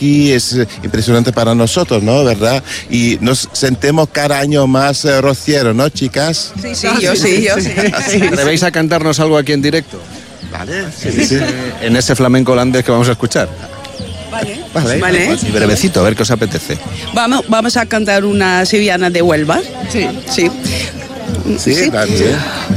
aquí es impresionante para nosotros, ¿no? ¿Verdad? Y nos sentemos cada año más rocieros, ¿no, chicas? Sí, yo sí. ¿Atrevéis a cantarnos algo aquí en directo? Vale. Sí. En ese flamenco holandés que vamos a escuchar. Vale. Y brevecito, a ver qué os apetece. Vamos a cantar una sevillana de Huelva. Sí. Sí, también.